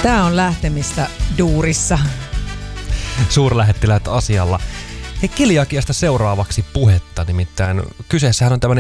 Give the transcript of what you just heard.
Tää on lähtemistä duurissa. Suurlähettiläät asialla. Hei, keliakiasta seuraavaksi puhetta, nimittäin kyseessähän on tämmöinen